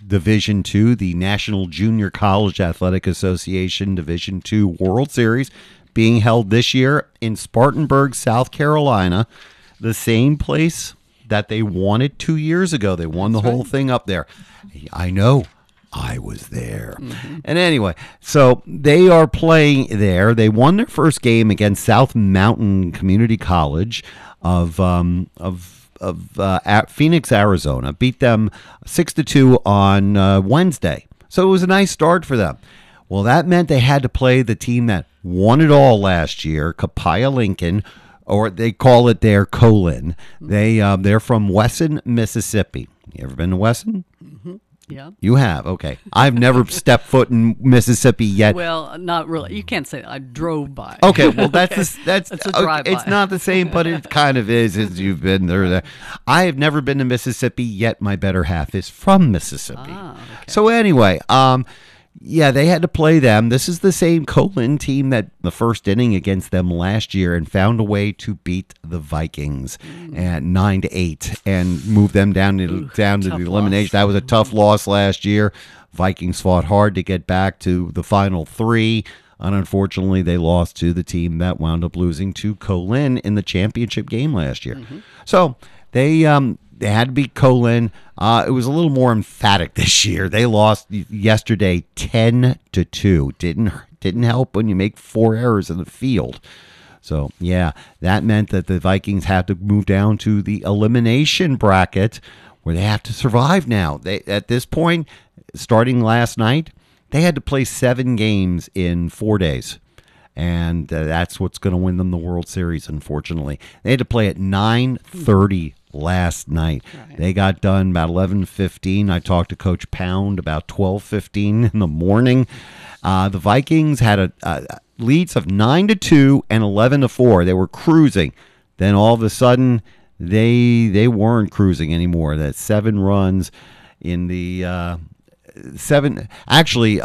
Division II, the National Junior College Athletic Association Division II World Series being held this year in Spartanburg, South Carolina, the same place that they won it 2 years ago. They won the whole thing up there. I know. I was there. And anyway, so they are playing there. They won their first game against South Mountain Community College of Phoenix, Arizona. Beat them 6-2 on Wednesday. So it was a nice start for them. Well, that meant they had to play the team that won it all last year, Copiah Lincoln, or they call it their Colin. They're from Wesson, Mississippi. You ever been to Wesson? Yeah. You have? Okay. I've never stepped foot in Mississippi yet. Well, not really. You can't say that. I drove by. Okay, well, that's That's a drive-by. It's not the same, but it kind of is as you've been there. I have never been to Mississippi, yet my better half is from Mississippi. Okay. So anyway, yeah, they had to play them. This is the same Colin team that the first inning against them last year and found a way to beat the Vikings at 9-8 and move them down to the elimination. That was a tough loss last year. Vikings fought hard to get back to the final three. And unfortunately, they lost to the team that wound up losing to Colin in the championship game last year. So they had to beat Colin. It was a little more emphatic this year. They lost yesterday 10-2. Didn't help when you make 4 errors in the field. So, yeah, that meant that the Vikings have to move down to the elimination bracket where they have to survive now. At this point, starting last night, they had to play 7 games in 4 days. And that's what's going to win them the World Series, unfortunately. They had to play at 9:30 last night. Right. They got done about 11:15. I talked to Coach Pound about 12:15 in the morning. The Vikings had a leads of 9-2 and 11-4. They were cruising. Then all of a sudden, they weren't cruising anymore. That's 7 runs in the 7. Actually,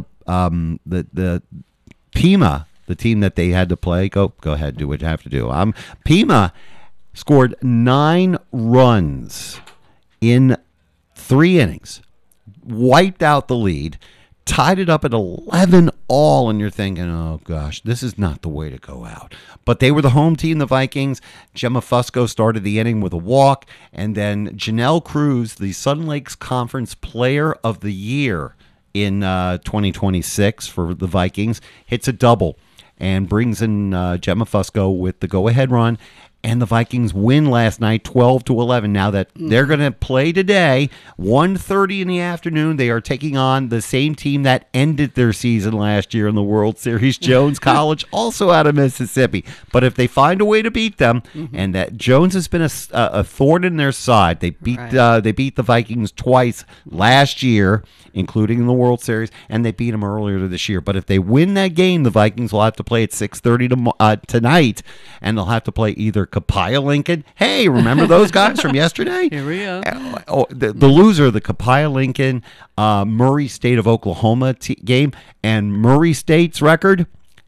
the Pima, the team that they had to play, go ahead, do what you have to do. Pima scored 9 runs in 3 innings, wiped out the lead, tied it up at 11 all, and you're thinking, oh gosh, this is not the way to go out. But they were the home team, the Vikings. Gemma Fusco started the inning with a walk, and then Janelle Cruz, the Sun Lakes Conference Player of the Year in 2026 for the Vikings, hits a double and brings in Gemma Fusco with the go-ahead run. And the Vikings win last night 12-11. Now that they're going to play today, 1:30 in the afternoon, they are taking on the same team that ended their season last year in the World Series, Jones College, also out of Mississippi. But if they find a way to beat them, and that Jones has been a thorn in their side, they beat the Vikings twice last year, including in the World Series, and they beat them earlier this year. But if they win that game, the Vikings will have to play at 6:30 tonight, and they'll have to play either Copiah Lincoln. Hey, remember those guys from yesterday? Here we go. The loser of the Copiah Lincoln Murray State of Oklahoma game, and Murray State's record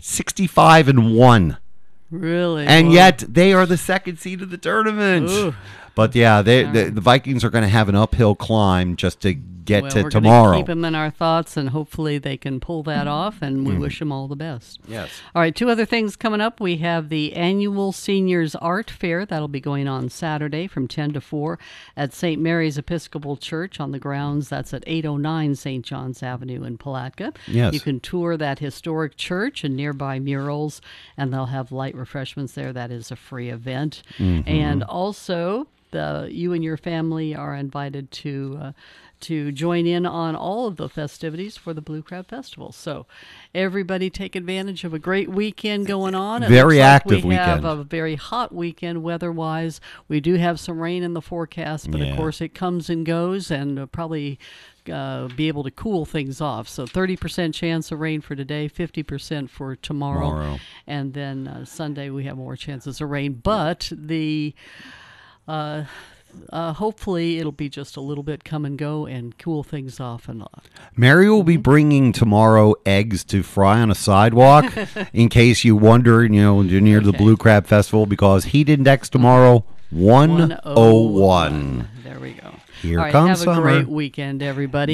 65-1. Really? And yet they are the second seed of the tournament. Ooh. But yeah, the Vikings are going to have an uphill climb just to get to we're tomorrow. Keep them in our thoughts, and hopefully they can pull that off, and we wish them all the best. Yes. All right, 2 other things coming up. We have the annual Seniors Art Fair. That'll be going on Saturday from 10 to 4 at St. Mary's Episcopal Church on the grounds. That's at 809 St. John's Avenue in Palatka. Yes. You can tour that historic church and nearby murals, and they'll have light refreshments there. That is a free event. And also, you and your family are invited to join in on all of the festivities for the Blue Crab Festival. So everybody take advantage of a great weekend going on. Very active weekend. We have a very hot weekend weather-wise. We do have some rain in the forecast, but of course it comes and goes, and probably be able to cool things off. So 30% chance of rain for today, 50% for tomorrow. And then Sunday we have more chances of rain. But the... hopefully it'll be just a little bit come and go and cool things off and off. Mary will be bringing tomorrow eggs to fry on a sidewalk in case you wonder, near the Blue Crab Festival, because heat index tomorrow 101. There we go. Here All right, comes have summer. a great weekend, everybody.